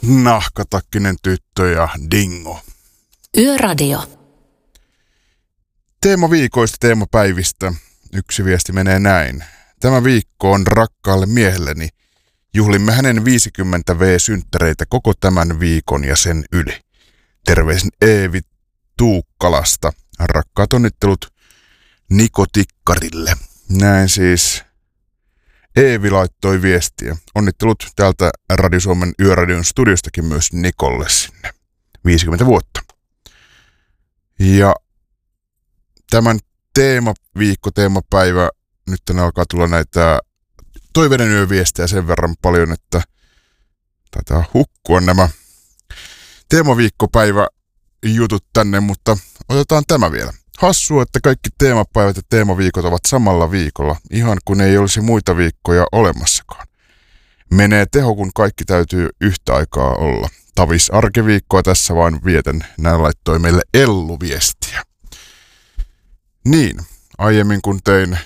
Nahkatakkinen tyttö ja Dingo. Yöradio. Teemaviikoista, teemapäivistä. Yksi viesti menee näin. Tämä viikko on rakkaalle miehelleni. Juhlimme hänen 50V-synttäreitä koko tämän viikon ja sen yli. Terveisin Eevi Tuukkalasta. Rakkaat onnittelut Niko Tikkarille. Näin siis Eevi laittoi viestiä. Onnittelut täältä Radio Suomen Yöradion studiostakin myös Nikolle sinne. 50 vuotta. Ja tämän teemapäivä, nyt alkaa tulla näitä toiveiden yöviestejä sen verran paljon, että taitaa hukkua nämä teemaviikkopäivä jutut tänne, mutta otetaan tämä vielä. Hassua, että kaikki teemapäivät ja teemaviikot ovat samalla viikolla, ihan kun ei olisi muita viikkoja olemassakaan. Menee teho, kun kaikki täytyy yhtä aikaa olla. Tavis arkiviikkoa tässä vain vietän, näin laittoi meille Ellu viestiä. Niin, aiemmin kun tein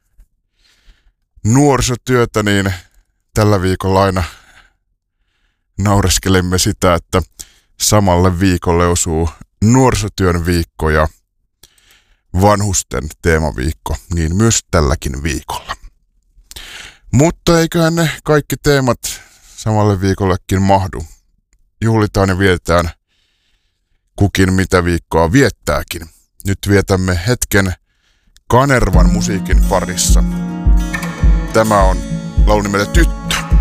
nuorisotyötä, niin tällä viikolla aina naureskelemme sitä, että samalle viikolle osuu nuorisotyön viikko ja vanhusten teemaviikko, niin myös tälläkin viikolla. Mutta eiköhän ne kaikki teemat samalle viikollekin mahdu. Juhlitaan ja vietetään kukin mitä viikkoa viettääkin. Nyt vietämme hetken Kanervan musiikin parissa. Tämä on laulu nimeltä Tyttö.